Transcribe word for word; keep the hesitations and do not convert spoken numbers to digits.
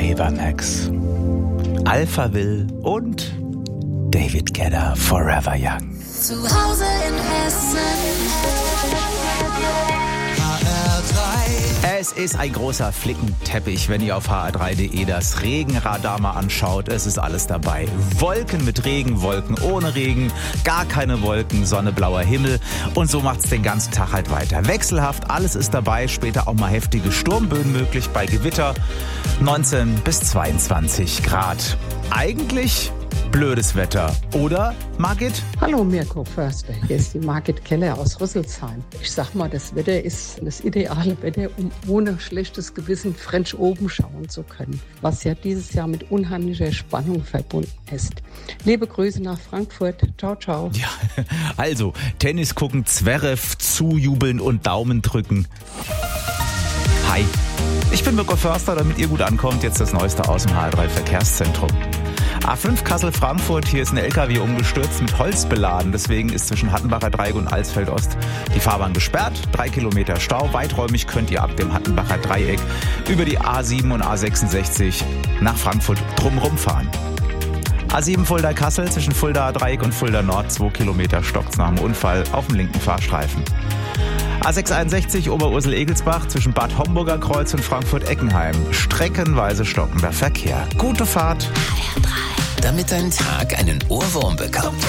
Ava Max, Alphaville und David Guetta, Forever Young. Zu Hause in Hessen. Es ist ein großer Flickenteppich, wenn ihr auf h r drei punkt d e das Regenradar mal anschaut. Es ist alles dabei. Wolken mit Regen, Wolken ohne Regen, gar keine Wolken, Sonne, blauer Himmel. Und so macht's den ganzen Tag halt weiter. Wechselhaft, alles ist dabei. Später auch mal heftige Sturmböen möglich bei Gewitter. neunzehn bis zweiundzwanzig Grad. Eigentlich blödes Wetter, oder, Margit? Hallo Mirko Förster, hier ist die Margit Keller aus Rüsselsheim. Ich sag mal, das Wetter ist das ideale Wetter, um ohne schlechtes Gewissen French Open schauen zu können, was ja dieses Jahr mit unheimlicher Spannung verbunden ist. Liebe Grüße nach Frankfurt, ciao, ciao. Ja, also, Tennis gucken, Zverev zujubeln und Daumen drücken. Hi, ich bin Mirko Förster, damit ihr gut ankommt, jetzt das Neueste aus dem H R drei Verkehrszentrum. A fünf Kassel-Frankfurt, hier ist ein L K W umgestürzt, mit Holz beladen. Deswegen ist zwischen Hattenbacher Dreieck und Alsfeld-Ost die Fahrbahn gesperrt. Drei Kilometer Stau. Weiträumig könnt ihr ab dem Hattenbacher Dreieck über die A sieben und A sechsundsechzig nach Frankfurt drumherum fahren. A sieben Fulda-Kassel, zwischen Fulda Dreieck und Fulda Nord, zwei Kilometer stockt's nach dem Unfall auf dem linken Fahrstreifen. A sechs einundsechzig Oberursel-Egelsbach zwischen Bad Homburger Kreuz und Frankfurt-Eckenheim. Streckenweise stockender Verkehr. Gute Fahrt. H R drei. Damit dein Tag einen Ohrwurm bekommt.